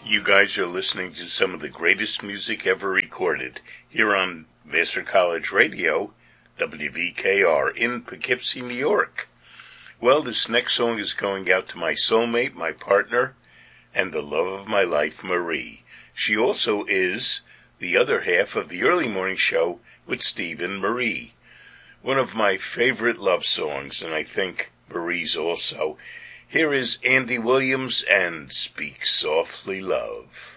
You guys are listening to some of the greatest music ever recorded here on Vassar College Radio, WVKR in Poughkeepsie, New York. Well, this next song is going out to my soulmate, my partner, and the love of my life, Marie. She also is the other half of the early morning show with Steve and Marie. One of my favorite love songs, and I think Marie's also. Here is Andy Williams and Speak Softly, Love.